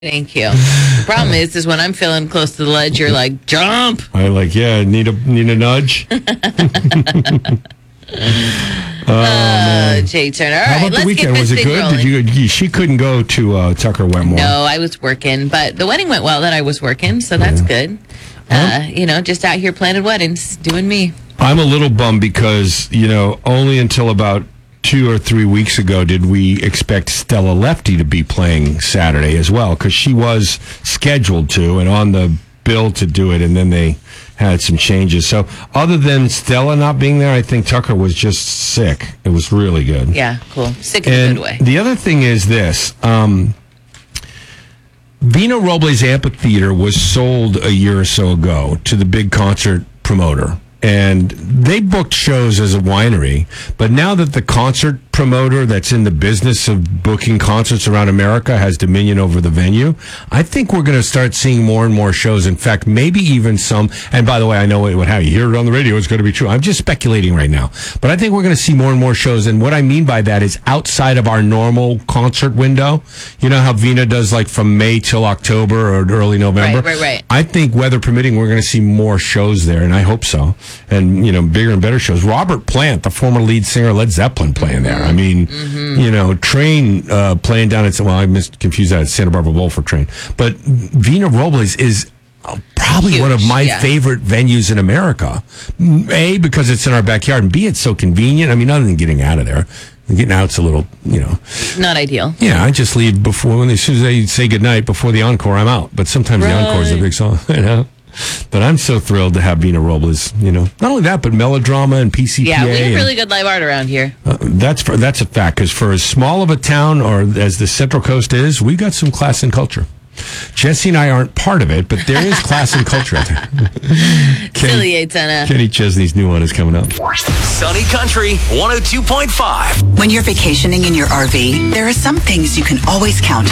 Thank you. The problem is when I'm feeling close to the ledge, you're like, jump. I need a nudge. Jay Turner. All How right, about the let's weekend? get Was this it thing good? rolling. She couldn't go to Tucker Wetmore. No, I was working, but the wedding went well that I was working, so that's good. Just out here planning weddings, doing me. I'm a little bummed because, only until about 2 or 3 weeks ago did we expect Stella Lefty to be playing Saturday as well, because she was scheduled to and on the bill to do it, and then they had some changes. So other than Stella not being there, I think Tucker was just sick. It was really good. Yeah, cool. Sick in a good way. The other thing is this. Vina Robles Amphitheater was sold a year or so ago to the big concert promoter. And they booked shows as a winery, but now that the concert promoter that's in the business of booking concerts around America has dominion over the venue, I think we're going to start seeing more and more shows. In fact, maybe even some, and by the way, I know what have you hear it on the radio, it's going to be true. I'm just speculating right now. But I think we're going to see more and more shows, and what I mean by that is outside of our normal concert window. You know how Vina does like from May till October or early November? Right. I think, weather permitting, we're going to see more shows there, and I hope so. And, bigger and better shows. Robert Plant, the former lead singer of Led Zeppelin, playing there. I mean, Train playing down at, I confused that, at Santa Barbara Bowl for Train. But Vina Robles is probably huge, one of my favorite venues in America. A, because it's in our backyard, and B, it's so convenient. I mean, other than getting out of there. Getting out's a little, not ideal. Yeah, I just leave before, as soon as they say goodnight, before the encore, I'm out. But sometimes the encore is a big song, But I'm so thrilled to have Vina Robles, Not only that, but Melodrama and PCPA. Yeah, we have really good live art around here. That's a fact, because for as small of a town, or as the Central Coast is, we got some class and culture. Jesse and I aren't part of it, but there is class and culture out there. Silly Aitana. Kenny Chesney's new one is coming up. Sunny Country 102.5. When you're vacationing in your RV, there are some things you can always count